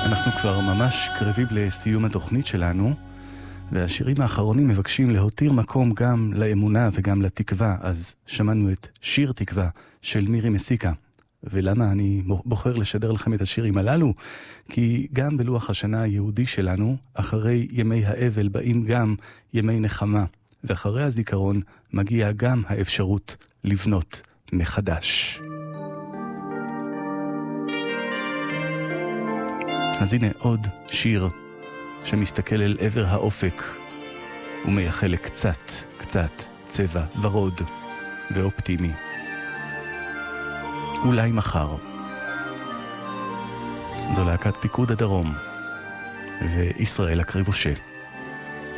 אנחנו כבר ממש קרבים לסיום התוכנית שלנו, והשירים האחרונים מבקשים להותיר מקום גם לאמונה וגם לתקווה. אז שמענו את שיר תקווה של מירי מסיקה. ולמה אני בוחר לשדר לכם את השירים הללו? כי גם בלוח השנה היהודי שלנו, אחרי ימי האבל באים גם ימי נחמה, ואחרי הזיכרון מגיעה גם האפשרות לבנות מחדש. אז הנה עוד שיר שמסתכל אל עבר האופק ומייחל לקצת, קצת צבע ורוד ואופטימי. אולי מחר. זו להקת פיקוד הדרום וישראל הקריבושה.